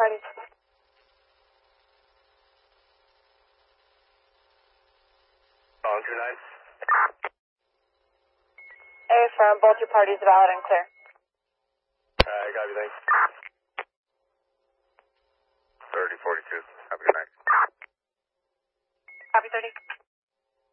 parties. Calling 29. Affirm, both your parties valid and clear. Copy, thanks. 3042. Have a good night. Copy 30.